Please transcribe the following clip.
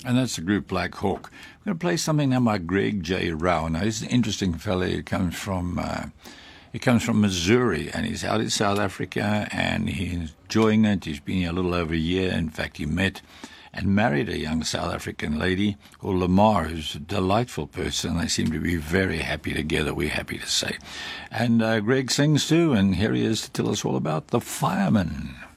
And that's the group Black Hawk. We're going to play something now by Greg J. Rao. Now, he's an interesting fellow. He comes from Missouri, and he's out in South Africa, and he's enjoying it. He's been here a little over a year. In fact, he met and married a young South African lady called Lamar, who's a delightful person. They seem to be very happy together, we're happy to say. And Greg sings too, and here he is to tell us all about The Fireman.